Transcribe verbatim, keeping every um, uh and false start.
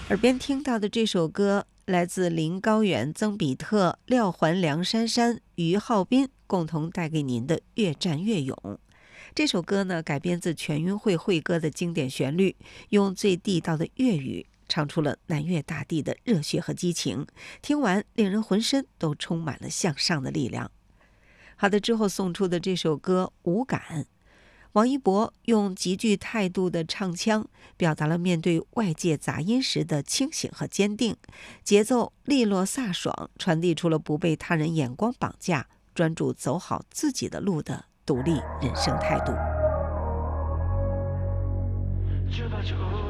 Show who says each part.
Speaker 1: 耳边听到的这首歌来自林高远、曾比特、廖环、梁珊珊、于浩斌共同带给您的《越战越勇》。这首歌呢，改编自全运会会歌的经典旋律，用最地道的粤语唱出了南越大地的热血和激情，听完令人浑身都充满了向上的力量。好的，之后送出的这首歌《无感》，王一博用极具态度的唱腔，表达了面对外界杂音时的清醒和坚定，节奏利落飒爽，传递出了不被他人眼光绑架，专注走好自己的路的独立人生态度。
Speaker 2: 就把酒